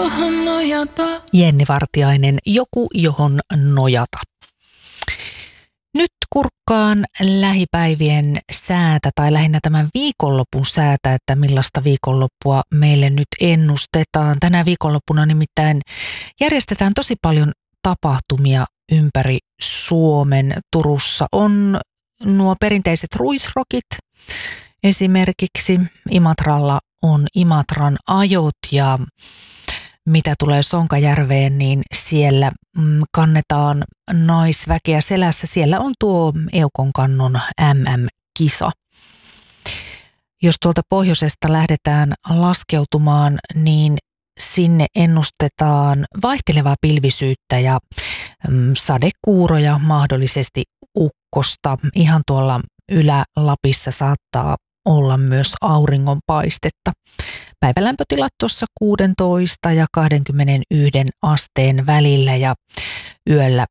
johon nojata. Jenni Vartiainen, Joku johon nojata. Nyt kurkkaan lähipäivien säätä tai lähinnä tämän viikonlopun säätä, että millaista viikonloppua meille nyt ennustetaan. Tänä viikonloppuna nimittäin järjestetään tosi paljon tapahtumia ympäri Suomen. Turussa on nuo perinteiset ruisrokit. Esimerkiksi Imatralla on Imatran ajot ja mitä tulee Sonkajärveen, niin siellä kannetaan naisväkeä selässä. Siellä on tuo Eukonkannon MM-kisa. Jos tuolta pohjoisesta lähdetään laskeutumaan, niin sinne ennustetaan vaihtelevaa pilvisyyttä ja sadekuuroja, mahdollisesti ukkosta. Ihan tuolla Ylä-Lapissa saattaa olla myös auringonpaistetta. Päivälämpötilat tuossa 16 ja 21 asteen välillä ja yöllä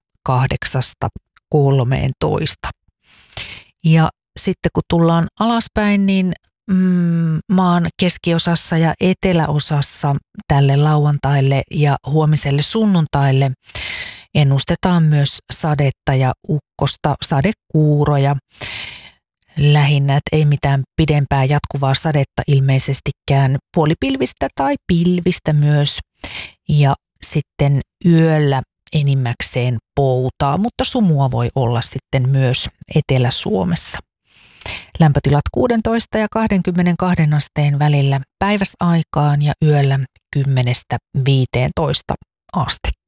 8–13. Ja sitten kun tullaan alaspäin, niin maan keskiosassa ja eteläosassa tälle lauantaille ja huomiselle sunnuntaille ennustetaan myös sadetta ja ukkosta, sadekuuroja. Lähinnä, että ei mitään pidempää jatkuvaa sadetta ilmeisestikään, puolipilvistä tai pilvistä myös. Ja sitten yöllä enimmäkseen poutaa, mutta sumua voi olla sitten myös Etelä-Suomessa. Lämpötilat 16 ja 22 asteen välillä päiväsaikaan ja yöllä 10–15 astetta.